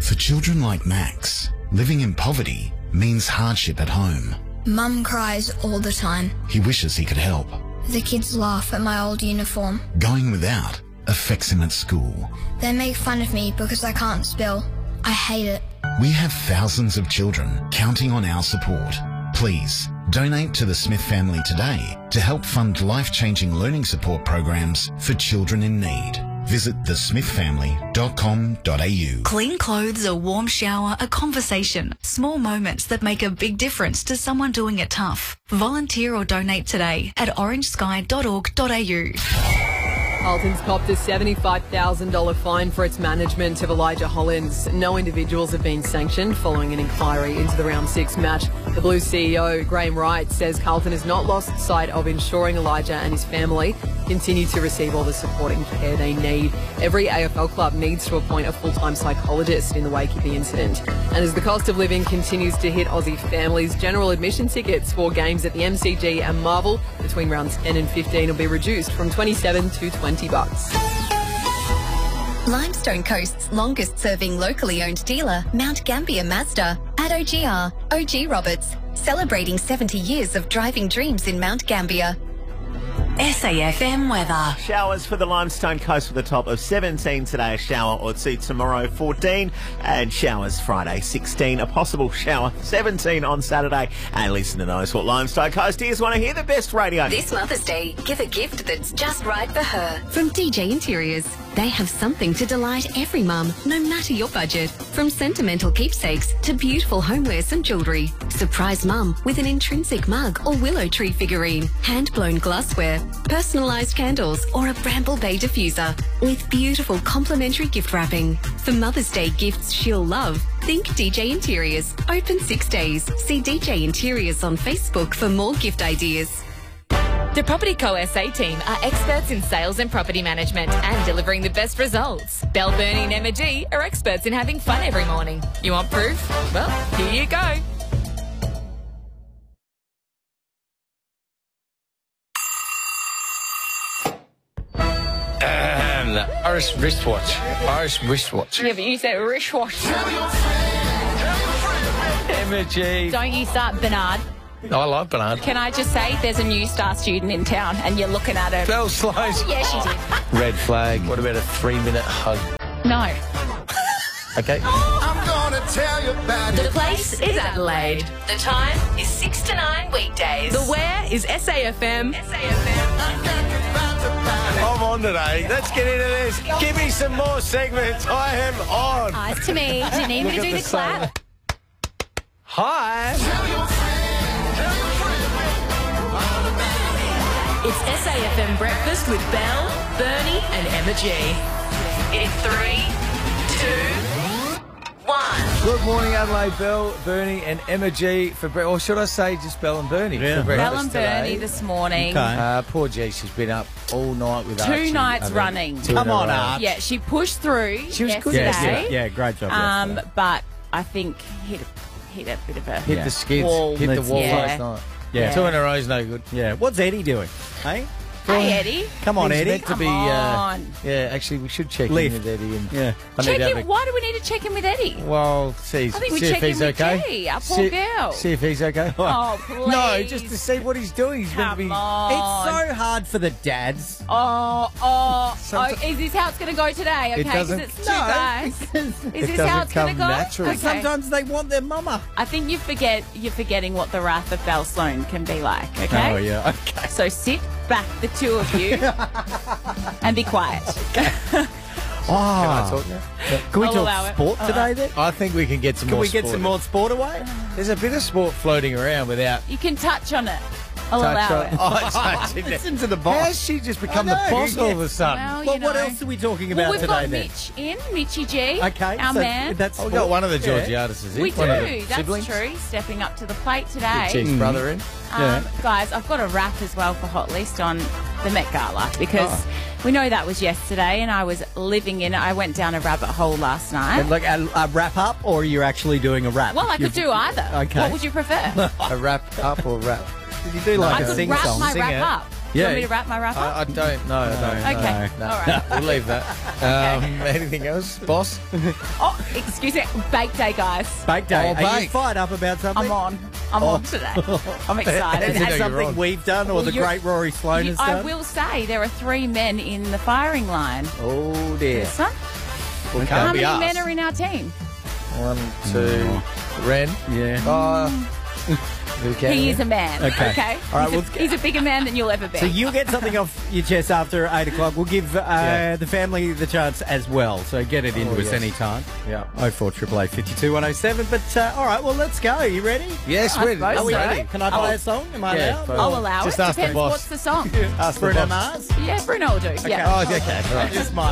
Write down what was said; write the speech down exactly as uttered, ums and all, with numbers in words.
For children like Max, living in poverty means hardship at home. Mum cries all the time. He wishes he could help. The kids laugh at my old uniform. Going without affects him at school. They make fun of me because I can't spell. I hate it. We have thousands of children counting on our support. Please, donate to the Smith family today to help fund life-changing learning support programs for children in need. Visit the smith family dot com dot a u. Clean clothes, a warm shower, a conversation. Small moments that make a big difference to someone doing it tough. Volunteer or donate today at orange sky dot org dot a u. Carlton's copped a seventy-five thousand dollars fine for its management of Elijah Hollins. No individuals have been sanctioned following an inquiry into the round six match. The Blues C E O, Graham Wright, says Carlton has not lost sight of ensuring Elijah and his family continue to receive all the support and care they need. Every A F L club needs to appoint a full-time psychologist in the wake of the incident. And as the cost of living continues to hit Aussie families, general admission tickets for games at the M C G and Marvel between rounds ten and fifteen will be reduced from twenty-seven to twenty bucks. Limestone Coast's longest serving locally owned dealer, Mount Gambier Mazda, at O G R, O G Roberts, celebrating seventy years of driving dreams in Mount Gambier. S A F M weather. Showers for the Limestone Coast with a top of seventeen today, a shower or two tomorrow, fourteen, and showers Friday, sixteen, a possible shower, seventeen on Saturday. And listen to those what Limestone Coasties want to hear the best radio. This Mother's Day, give a gift that's just right for her. From D J Interiors, they have something to delight every mum, no matter your budget. From sentimental keepsakes to beautiful homewares and jewellery. Surprise mum with an intrinsic mug or willow tree figurine, hand-blown glassware, personalised candles or a Bramble Bay diffuser with beautiful complimentary gift wrapping. For Mother's Day gifts she'll love, think D J Interiors. Open six days. See D J Interiors on Facebook for more gift ideas. The Property Co S A team are experts in sales and property management and delivering the best results. Bell, Bernie and Emma G are experts in having fun every morning. You want proof? Well, here you go. Um, Irish wristwatch. Irish wristwatch. Yeah, but you said wristwatch. Emma G. Don't you start, Bernard. I like Bernard. Can I just say there's a new star student in town and you're looking at her. Belle Sloan. Yeah, she did. Red flag. What about a three-minute hug? No. Okay. I'm gonna tell you about The place is Adelaide. The time is six to nine weekdays. The where is S A F M. S A F M. I'm on today. Let's get into this. Give me some more segments. I am on. Eyes to me. Do you need me to do the clap? Hi. It's S A F M Breakfast with Belle, Bernie and Emma G. In three, two, one. Good morning, Adelaide. Belle, Bernie and Emma G for breakfast. Or should I say just Belle and Bernie Yeah. for breakfast Belle and today. Bernie this morning. Okay. Uh, poor G, she's been up all night with Two Archie. nights I mean, running. two Come in a on, row. Arch. Yeah, she pushed through She was good yesterday. Yeah, yeah, great job. Um, yesterday. but I think hit hit a bit of a Hit Yeah. the skids. Wall. Hit the Let's- wall Yeah. last night. Yeah. Two in a row is no good. yeah. What's Eddie doing? Hey? Hey Eddie. Come on, He's Eddie. meant to Come be. Uh, on. yeah, actually, we should check Lift. in with Eddie. And Yeah. I need Check to have in. a- Why do we need to check in with Eddie? Well, see, I think we see if check in he's with okay. G, our poor see, girl. See if he's okay. Oh, please. No, just to see what he's doing. He's meant to Come be. on. It's so hard for the dads. Oh, oh, oh, Sometimes- is this how it's going to go today? Okay, It because doesn't- it's two No, guys. because Is it this doesn't how it's going to come go? naturally. Okay. sometimes they want their mama. I think you forget you're forgetting what the wrath of Belle Sloan can be like. Okay. Oh, yeah. Okay. So sit back, the two of you, and be quiet. Oh. Can I talk now? Can we I'll allow talk it. sport All today right. then? I think we can get some Can more we get sport. some more sport away? There's a bit of sport floating around without. You can touch on it. I'll touch allow on- it. Oh, touching it. Listen to the How's boss. she just become the I know, boss all of a sudden? Well, Well, you what know. else are we talking Well, about we've today got then? Mitch in, Mitchy G, Okay, our so man. that's Oh, we got one of the Yeah. Georgiades in. We one do, of the that's siblings. true. Stepping up to the plate today. Chief's Mm. brother in. Um, Guys, I've got a wrap as well for Hot List on the Met Gala because Oh. we know that was yesterday and I was living in it. I went down a rabbit hole last night. And like a, a wrap up, or you're actually doing a rap? Well, I could You've- do either. Okay. What would you prefer? A wrap up or rap? Did you do like I a could sing wrap song? my Sing wrap it. up. you Yeah. want me to wrap my wrap up? I, I don't know. I don't Okay. know. All right. We'll leave that. Um, anything else, boss? Oh, excuse me. Bake day, guys. Bake day. Oh, Are you bake. fired up about something? I'm on. I'm Oh. on today. I'm Is excited. know that you're something on. we've done or Well, the you're- great Rory Sloane You- has I done? will say there are three men in the firing line. Oh, dear. Son, Well, how can't be many us. men are in our team? One, two, Ren. Yeah. Uh, who can He we? is a man. Okay. Okay. All right, he's, well- a, he's a bigger man than you'll ever be. So you'll get something off your chest after eight o'clock. We'll give uh, Yeah. the family the chance as well. So get it into Oh, us yes. anytime. Yeah. Oh four triple eight fifty two one oh seven. But uh, all right, well let's go. You ready? Yes, I we're, suppose are we so. ready? Can I play Oh, a song? Am I yeah, allowed? but- I'll allow Just it. ask the Depends boss. what's the song. Ask Bruno boss. Mars. Yeah, Bruno will do. Yeah. Oh, okay. All right. Just my